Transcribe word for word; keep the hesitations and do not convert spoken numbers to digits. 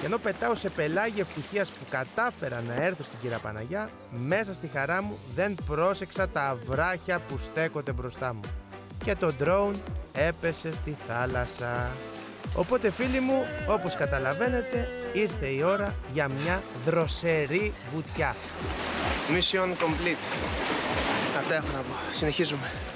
Και ενώ πετάω σε πελάγι ευτυχίας που κατάφερα να έρθω στην Κύρα Παναγιά, μέσα στη χαρά μου δεν πρόσεξα τα βράχια που στέκονται μπροστά μου. Και το drone έπεσε στη θάλασσα. Οπότε φίλοι μου, όπως καταλαβαίνετε, ήρθε η ώρα για μια δροσερή βουτιά. Mission complete. Αυτά έχω να πω. Συνεχίζουμε.